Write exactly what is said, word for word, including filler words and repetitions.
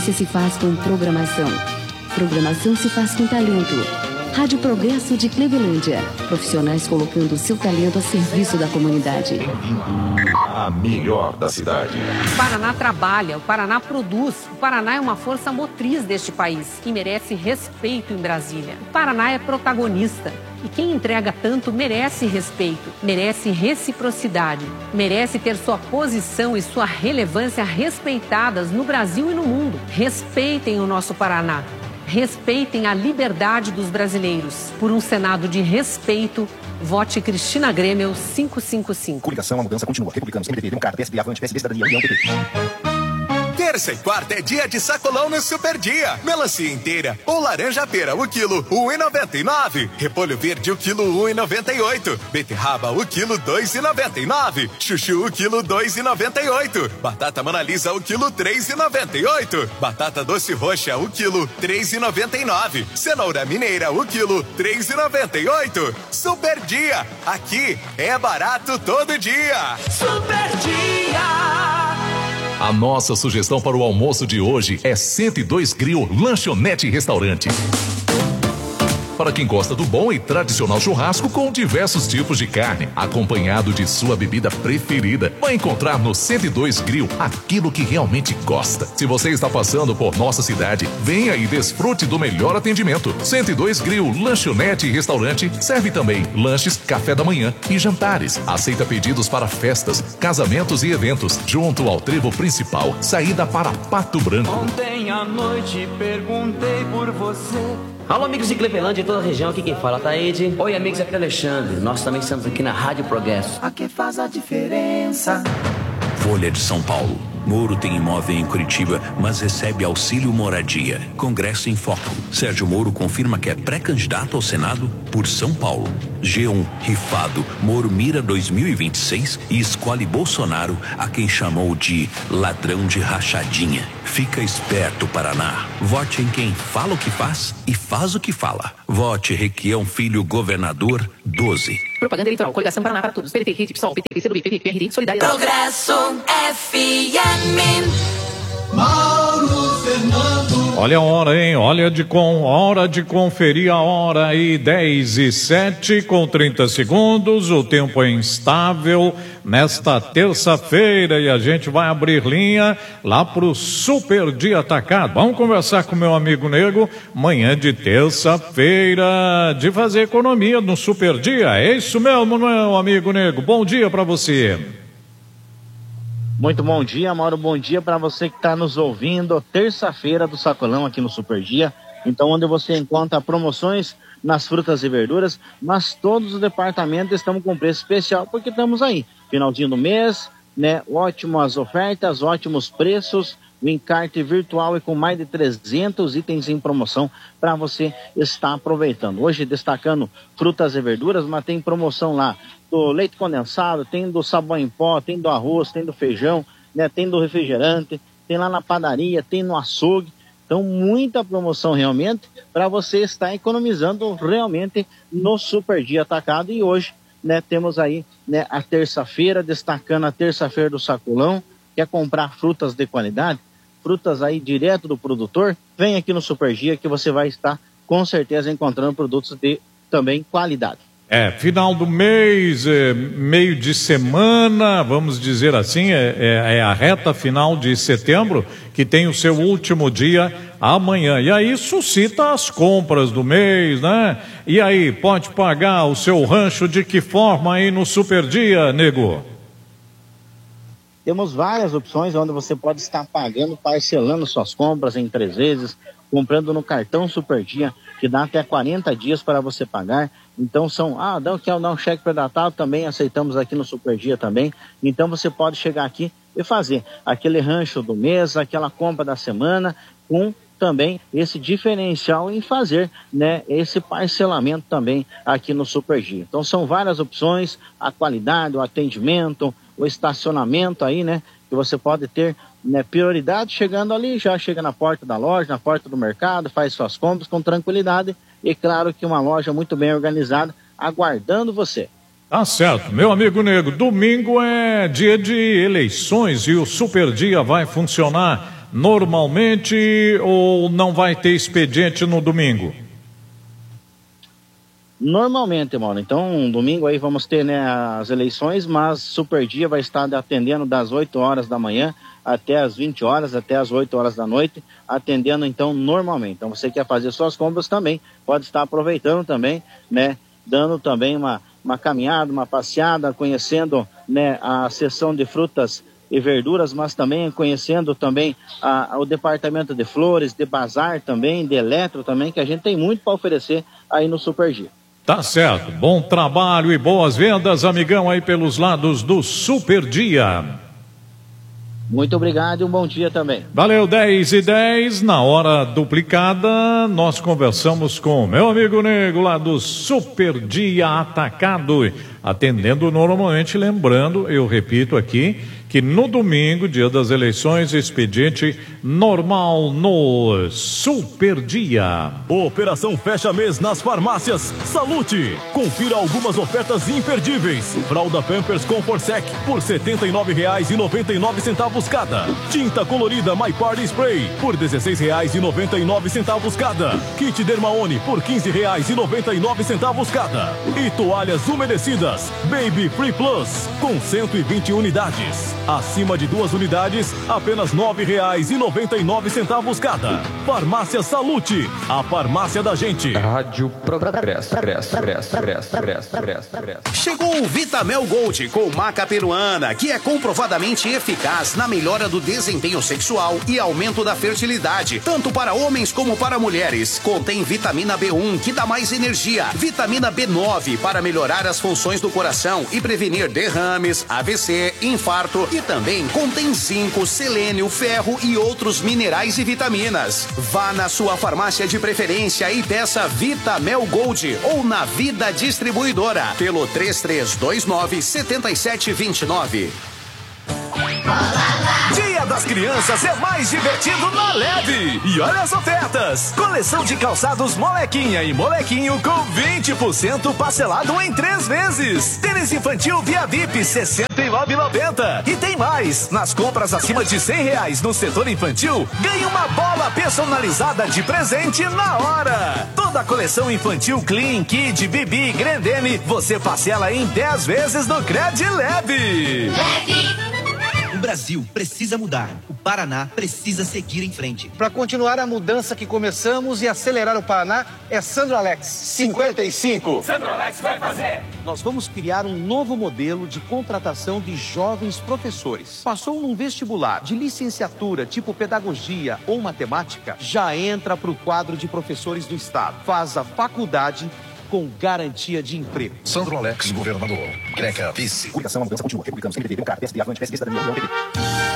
Notícia se faz com programação. Programação se faz com talento. Rádio Progresso de Clevelândia. Profissionais colocando seu talento a serviço da comunidade. A melhor da cidade. O Paraná trabalha, o Paraná produz. O Paraná é uma força motriz deste país, que merece respeito em Brasília. O Paraná é protagonista. E quem entrega tanto merece respeito, merece reciprocidade, merece ter sua posição e sua relevância respeitadas no Brasil e no mundo. Respeitem o nosso Paraná. Respeitem a liberdade dos brasileiros. Por um Senado de respeito, vote Cristina Grêmio quinhentos e cinquenta e cinco. Comunicação, a mudança continua. Republicanos, M D B, Democrata, P S B, Avante, P S D, Cidadania, União, P T. Terça e quarta é dia de sacolão no Super Dia. Melancia inteira ou laranja pera, o quilo, um real e noventa e nove centavos. Repolho verde, o quilo, um real e noventa e oito centavos. Beterraba, o quilo, dois reais e noventa e nove centavos. Chuchu, o quilo, dois reais e noventa e oito centavos. Batata Monalisa, o quilo, três reais e noventa e oito centavos. Batata doce roxa, o quilo, três reais e noventa e nove centavos. Cenoura mineira, o quilo, três reais e noventa e oito centavos. Super Dia, aqui é barato todo dia. Super Dia. A nossa sugestão para o almoço de hoje é cento e dois Grill Lanchonete e Restaurante. Para quem gosta do bom e tradicional churrasco com diversos tipos de carne, acompanhado de sua bebida preferida, vai encontrar no cento e dois Grill aquilo que realmente gosta. Se você está passando por nossa cidade, venha e desfrute do melhor atendimento. cento e dois Grill Lanchonete e Restaurante serve também lanches, café da manhã e jantares. Aceita pedidos para festas, casamentos e eventos, junto ao trevo principal, saída para Pato Branco. Ontem à noite perguntei por você. Alô, amigos de Clevelândia e toda a região, aqui quem fala, Taíde. Oi, amigos, aqui é Alexandre. Nós também estamos aqui na Rádio Progresso. Aqui faz a diferença. Folha de São Paulo. Moro tem imóvel em Curitiba, mas recebe auxílio moradia. Congresso em Foco. Sérgio Moro confirma que é pré-candidato ao Senado por São Paulo. G um, rifado. Moro mira dois mil e vinte e seis e escolhe Bolsonaro, a quem chamou de ladrão de rachadinha. Fica esperto, Paraná. Vote em quem fala o que faz e faz o que fala. Vote Requião Filho Governador doze. Propaganda eleitoral, coligação Paraná para todos. P T, P T, PSOL, P T, P C do B, P T, P R D, Solidariedade. Progresso F M. Mauro Fernando. Olha a hora, hein? Olha de com hora de conferir a hora aí, dez e sete com trinta segundos. O tempo é instável nesta terça-feira e a gente vai abrir linha lá pro Super Dia Atacado. Vamos conversar com meu amigo Nego, manhã de terça-feira, de fazer economia no Super Dia. É isso mesmo, meu amigo Nego? Bom dia para você. Muito bom dia, Mauro, bom dia para você que está nos ouvindo. Terça-feira do Sacolão aqui no Super Dia, então onde você encontra promoções nas frutas e verduras, mas todos os departamentos estão com preço especial, porque estamos aí, finalzinho do mês, né? Ótimas ofertas, ótimos preços, o encarte virtual e com mais de trezentos itens em promoção para você estar aproveitando. Hoje destacando frutas e verduras, mas tem promoção lá do leite condensado, tem do sabão em pó, tem do arroz, tem do feijão, né? Tem do refrigerante, tem lá na padaria, tem no açougue. Então, muita promoção realmente para você estar economizando realmente no Super Dia Atacado. E hoje, né, temos aí, né, a terça-feira, destacando a terça-feira do Sacolão. Quer comprar frutas de qualidade? Frutas aí direto do produtor? Vem aqui no Super Dia que você vai estar com certeza encontrando produtos de também qualidade. É, final do mês, é, meio de semana, vamos dizer assim, é, é, é a reta final de setembro, que tem o seu último dia amanhã. E aí suscita as compras do mês, né? E aí, pode pagar o seu rancho de que forma aí no Super Dia, Nego? Temos várias opções onde você pode estar pagando, parcelando suas compras em três vezes, comprando no cartão Super Dia, que dá até quarenta dias para você pagar. Então são, ah, não quer dar um cheque pré-datado, também aceitamos aqui no Super Dia também. Então você pode chegar aqui e fazer aquele rancho do mês, aquela compra da semana, com também esse diferencial em fazer, né, esse parcelamento também aqui no Super Dia. Então são várias opções, a qualidade, o atendimento, o estacionamento aí, né, que você pode ter, né, prioridade chegando ali, já chega na porta da loja, na porta do mercado, faz suas compras com tranquilidade e claro que uma loja muito bem organizada, aguardando você. Tá certo, meu amigo Nego, domingo é dia de eleições e o Super Dia vai funcionar normalmente ou não vai ter expediente no domingo? Normalmente, mano. Então, domingo aí vamos ter, né, as eleições, mas Super Dia vai estar atendendo das oito horas da manhã até as vinte horas, até as oito horas da noite, atendendo então normalmente. Então, você quer fazer suas compras também, pode estar aproveitando também, né, dando também uma, uma caminhada, uma passeada, conhecendo, né, a seção de frutas e verduras, mas também conhecendo também a, a, o departamento de flores, de bazar também, de eletro também, que a gente tem muito para oferecer aí no Super Dia. Tá certo, bom trabalho e boas vendas, amigão, aí pelos lados do Super Dia. Muito obrigado e um bom dia também. Valeu, dez e dez, na hora duplicada, nós conversamos com o meu amigo Nego lá do Super Dia Atacado, atendendo normalmente, lembrando, eu repito aqui, que no domingo, dia das eleições, expediente normal no Super Dia. Operação Fecha Mês nas farmácias Salute. Confira algumas ofertas imperdíveis. Fralda Pampers Comfortsec por setenta e nove reais e noventa e nove centavos cada. Tinta colorida My Party Spray por dezesseis reais e noventa e nove centavos cada. Kit Dermaone por quinze reais e noventa e nove centavos cada. E toalhas umedecidas Baby Free Plus com cento e vinte unidades. Acima de duas unidades, apenas nove reais e noventa e nove centavos cada. Farmácia Salute, a farmácia da gente. Rádio Progresso, Progresso, Progresso, Progresso, Progresso, Progresso, Progresso. Chegou o Vitamel Gold com maca peruana, que é comprovadamente eficaz na melhora do desempenho sexual e aumento da fertilidade, tanto para homens como para mulheres. Contém vitamina B um, que dá mais energia, vitamina B nove, para melhorar as funções do coração e prevenir derrames, A V C, infarto, e também contém zinco, selênio, ferro e outros minerais e vitaminas. Vá na sua farmácia de preferência e peça Vitamel Gold ou na Vida Distribuidora pelo três três dois nove, sete sete dois nove. Dia das Crianças é mais divertido na Leve. E olha as ofertas. Coleção de calçados Molequinha e Molequinho com vinte por cento parcelado em três vezes. Tênis infantil Via V I P sessenta e nove reais e noventa centavos. E tem mais. Nas compras acima de cem reais no setor infantil, ganhe uma bola personalizada de presente na hora. Toda a coleção infantil Clean, Kid, Bibi, Grandene, você parcela em dez vezes no Cred Leve. Leve. O Brasil precisa mudar. O Paraná precisa seguir em frente. Para continuar a mudança que começamos e acelerar o Paraná, é Sandro Alex, cinquenta e cinco. Sandro Alex vai fazer. Nós vamos criar um novo modelo de contratação de jovens professores. Passou num vestibular de licenciatura, tipo pedagogia ou matemática, já entra para o quadro de professores do Estado. Faz a faculdade com garantia de emprego. Sandro Alex, governador. Greca, vice. Publicação, a mudança continua. Republicanos, M D B, Democrata, P S D, Avante, P S D, Cidadania, União, P T.